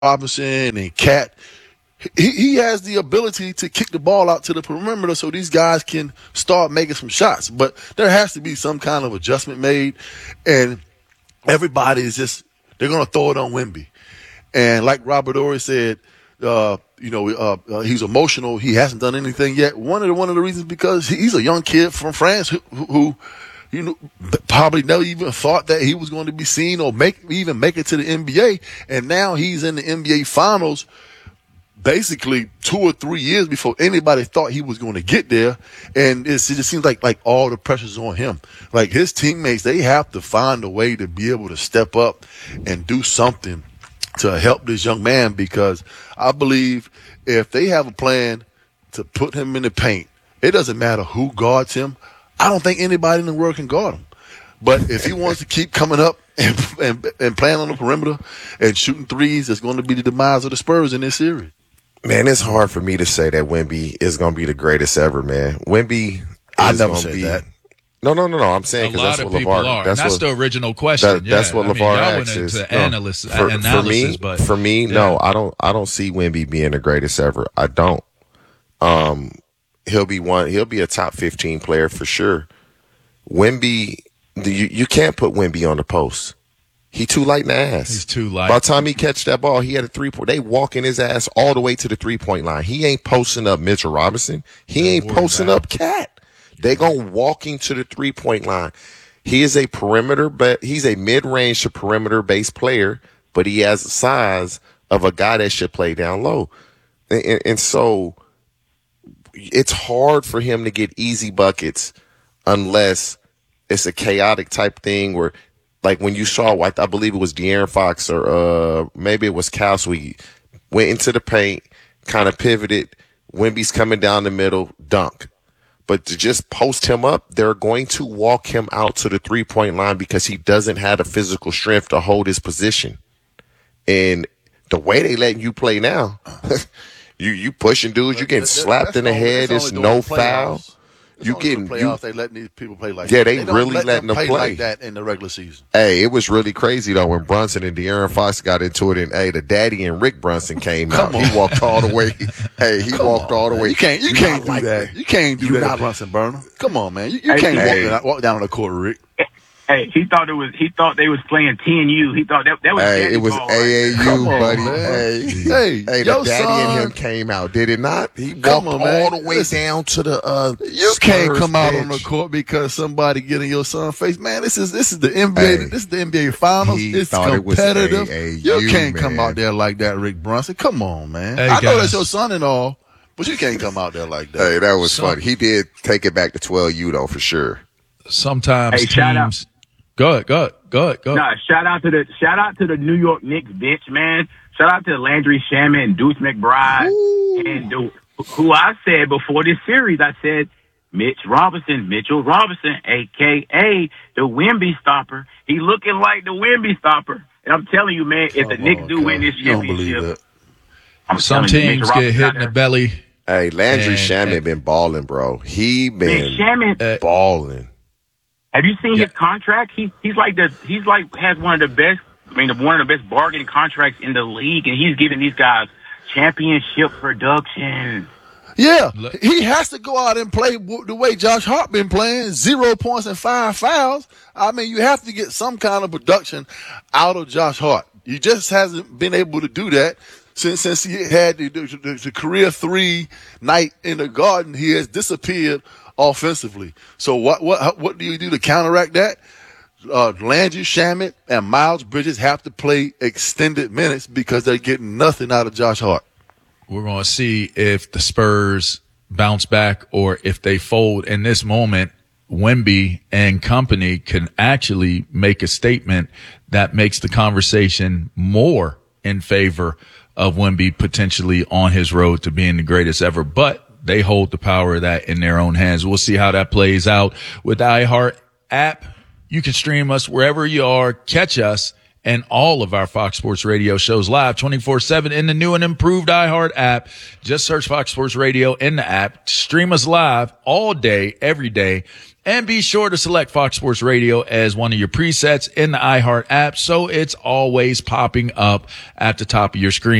Robinson and Cat. He has the ability to kick the ball out to the perimeter so these guys can start making some shots. But there has to be some kind of adjustment made, and everybody is just – they're going to throw it on Wemby. And like Robert Horry said, he's emotional. He hasn't done anything yet. One of the reasons because he's a young kid from France who probably never even thought that he was going to be seen or make it to the NBA. And now he's in the NBA Finals basically 2 or 3 years before anybody thought he was going to get there. And it just seems like all the pressure's on him. Like his teammates, they have to find a way to be able to step up and do something to help this young man, because I believe if they have a plan to put him in the paint, it doesn't matter who guards him. I don't think anybody in the world can guard him. But if he wants to keep coming up and playing on the perimeter and shooting threes, it's going to be the demise of the Spurs in this series. Man, it's hard for me to say that Wemby is going to be the greatest ever, man. Wemby, I never said that. No. I'm saying because that's what LeVar. Are. That's the original question. That's what LeVar asks. For me, no, I don't see Wemby being the greatest ever. I don't. He'll be a top 15 player for sure. Wemby, you can't put Wemby on the post. He too light in the ass. He's too light. By the time he catch that ball, he had a 3-point. They walking his ass all the way to the 3-point line. He ain't posting up Mitchell Robinson. He ain't posting up Cat. They gonna walk him to the 3-point line. He is a perimeter, but he's a mid-range to perimeter-based player, but he has the size of a guy that should play down low. And so it's hard for him to get easy buckets unless it's a chaotic type thing where, like when you saw, I believe it was De'Aaron Fox or maybe it was Cowsweet, went into the paint, kind of pivoted, Wemby's coming down the middle, dunk. But to just post him up, they're going to walk him out to the 3-point line because he doesn't have the physical strength to hold his position. And the way they letting you play now, you pushing dudes, you getting slapped in the head, it's no foul. You getting they letting these people play like that. Yeah, they really letting them play like that in the regular season. Hey, it was really crazy though when Brunson and De'Aaron Fox got into it, and the daddy and Rick Brunson came out. He walked all the way. He walked all the way. You can't do that. You can't do that, Brunson Burner. Come on, man. You can't walk down on the court, Rick. Hey, he thought they was playing TNU. He thought that was. Hey, it was AAU, right? buddy. Hey, the daddy and him came out, did it not? He walked all the way down to the. You can't come out on the court because somebody getting your son face. Man, this is the NBA. Hey, this is the NBA Finals. It's competitive. You can't come out there like that, Rick Brunson. Come on, man. Hey, I know that's your son and all, but you can't come out there like that. Hey, that was funny. He did take it back to 12U though, for sure. Sometimes teams. Go ahead. No, shout out to the New York Knicks bench, man. Shout out to Landry Shamet and Deuce McBride. Ooh. And who I said before this series, I said Mitchell Robinson, a.k.a. the Wemby stopper. He looking like the Wemby stopper. And I'm telling you, man, if the Knicks do win this championship, some teams get hit in the belly. Hey, Landry Shamet been balling, bro. He been balling. Have you seen his contract? He's has one of the best bargaining contracts in the league, and he's giving these guys championship production. Yeah, he has to go out and play the way Josh Hart been playing, 0 points and 5 fouls. I mean, you have to get some kind of production out of Josh Hart. He just hasn't been able to do that since he had the career 3 night in the Garden. He has disappeared offensively. So what do you do to counteract that? Landry Shamet and Miles Bridges have to play extended minutes because they're getting nothing out of Josh Hart. We're going to see if the Spurs bounce back or if they fold. In this moment, Wemby and company can actually make a statement that makes the conversation more in favor of Wemby potentially on his road to being the greatest ever. But they hold the power of that in their own hands. We'll see how that plays out with the iHeart app. You can stream us wherever you are. Catch us and all of our Fox Sports Radio shows live 24/7 in the new and improved iHeart app. Just search Fox Sports Radio in the app. Stream us live all day, every day. And be sure to select Fox Sports Radio as one of your presets in the iHeart app so it's always popping up at the top of your screen.